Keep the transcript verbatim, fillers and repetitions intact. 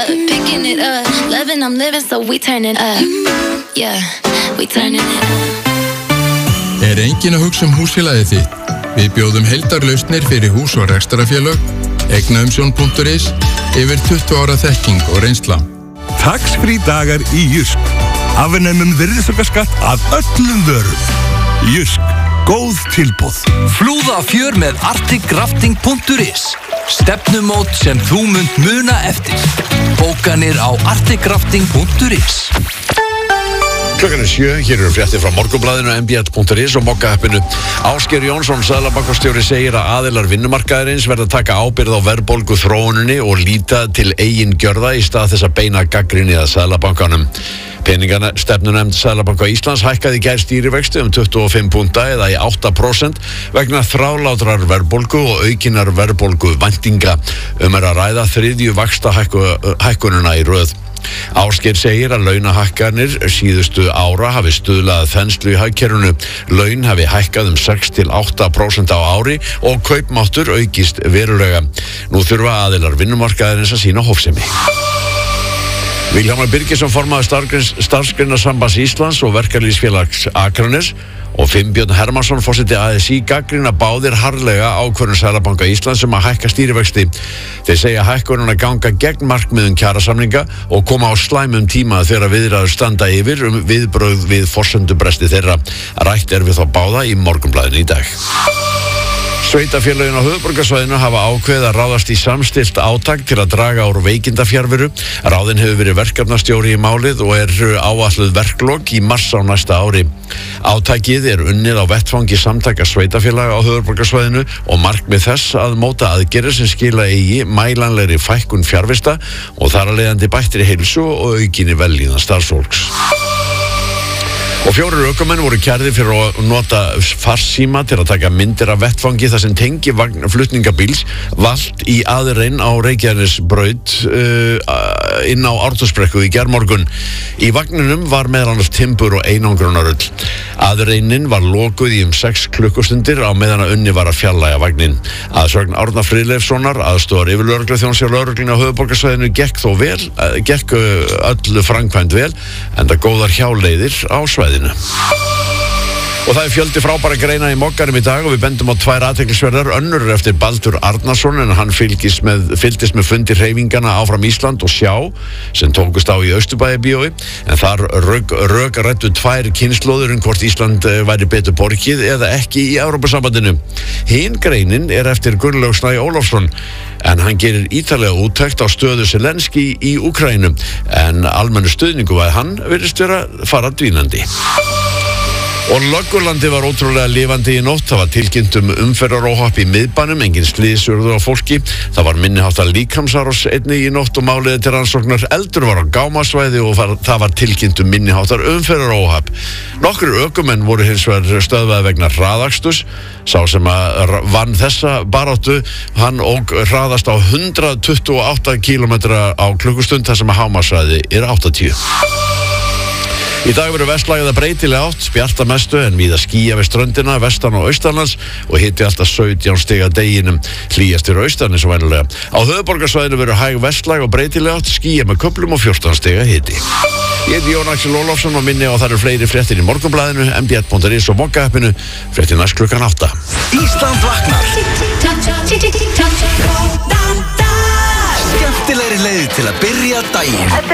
picking it up. Loving, I'm living, so we turning up. Yeah, we turning it up. Er enginn að hugsa um húsfélagið þitt? Við bjóðum heildarlausnir fyrir hús- og rekstrarfélög, eignaumsjón punktur is, yfir tuttugu ára þekking og reynsla. Tax-free dagar í Jysk. Afnemum virðisaukaskatt af öllum vörum. Jysk, góð tilboð. Flúða fjör með arctic rafting punktur is. Stefnumót sem þú munt muna eftir. Bókanir á arctic rafting punktur is. Klukkan er sjö, hér eru fréttir frá Morgunblaðinu, m b l punktur is og Mokka-appinu. Ásgeir Jónsson, seðlabankastjóri, segir að aðilar vinnumarkaðarins verða að taka ábyrgð á verðbólgu þróuninni og líta til eigin gjörða í stað þess að beina gagnrýni að seðlabankanum. Peningastefnunefnd Seðlabanka Íslands hækkaði í gær stýrivexti um tuttugu og fimm punkta eða í átta prósent vegna þrálátrar verðbólgu og aukinnar verðbólgu væntinga. Um er að ræða þriðju vaxtahækkunina í röð. Ásgeir segir að launahækkanir síðustu ára hafi stuðlað þenslu í hagkerfinu. Laun hafi hækkað um sex til átta prósent á ári og kaupmáttur aukist verulega. Nú þurfa aðilar vinnumarkaðarins að sýna hófsemi. Vilhjálmur Birgisson, formaður Starfsgreinasambands Íslands og Verkalýðsfélags Akraness, og Finnbjörn Hermannsson, forseti A S í, gagnrýna báðir harðlega ákvörðun Seðlabanka Íslands um að hækka stýrivexti. Þeir segja hækkunina ganga gegn markmiðum kjarasamninga og koma á slæmum tíma þegar viðræður standa yfir um viðbrögð við forsendubresti þeirra. Rætt er við þá báða í Morgunblaðinu í dag. Sveitarfélögin á höfuðborgarsvæðinu hafa ákveðið að ráðast í samstillt átak til að draga úr veikindafjarveru. Ráðinn hefur verið verkefnastjóri í málið og er áætluð verklok í mars á næsta ári. Átakið er unnið á vettvangi samtaka sveitarfélaga á höfuðborgarsvæðinu og markmið þess að móta aðgerðir sem skila eigi mælanlegri fækkun fjarvista og þar að leiðandi bættri heilsu og aukinni vellíðan starfsfólks. Og fjórir ökumenn voru kærðir fyrir að nota farsíma til að taka myndir af vettfangi þar sem tengivagn flutningabíls valt í aðrein á Reykjanesbraut uh, inn á Ártúnsbrekku í gærmorgun. Í vagninum var meðal annars timbur og einangrunaröll. Aðreinin var lokuð í um sex klukkustundir á meðan að unni var að fjarlægja vagnin. Aðsögn Árna Friðleifssonar, aðstoðar yfirlögregluþjóns hjá lögreglunni á höfuðborgarsvæðinu, gekk þó vel, gekk öllu framkvæmd vel, enda góðar hjáleiðir á svæðinu. Og það er fjöldi frábæra greina í Mokkanum í dag og við bendum á tvær athyglisverðar. Önnur er eftir Baldur Arnarsson en hann fylgist með, fylgdist með fundi hreyfingana Áfram Ísland og Sjá sem tókust á í Austurbæjarbíói, en þar rök, rök ræddu tvær kynslóðir um hvort Ísland væri betur borgið eða ekki í Evrópusambandinu. Hin greinin er eftir Gunnlaug Snæ Ólafsson en hann gerir ítarlega úttekt á stöðu Zelenski í Úkraínu, en almennu stuðningu við hann virðist vera fara dvínandi. Og Löggurlandi var ótrúlega lifandi í nótt. Það var tilkynnt um umferðaróhapp í miðbænum, engin slys urðu á fólki. Það var minniháttar líkamsárás einnig í nótt og máliði til rannsóknar. Eldur var á Gámasvæði og var, það var tilkynnt um minniháttar umferðaróhapp. Nokkrir ökumenn voru hins vegar stöðvaði vegna hraðaksturs. Sá sem að vann þessa baráttu, hann ók hraðast á hundrað tuttugu og átta kílómetra á klukkustund þar sem að hámarksvæði er áttatíu. Í dag verður vestlægið að breytilega átt, bjart að mestu en víða skýja við ströndina, vestan og austanlands og hiti alltaf sautján stig að deginum, hlýjast fyrir austan eins og vænulega. Á höfuðborgarsvæðinu verður hæg vestlæg og breytilega átt, skýja með köflum og fjórtán stig að hiti. Ég heiti Jón Axel Ólafsson og minni og það eru fleiri fréttir í Morgunblaðinu, m b l punktur is og Mokka-appinu, fréttir næst klukkan átta. Ísland vaknar. Skemmtilegri leið til að byrja daginn.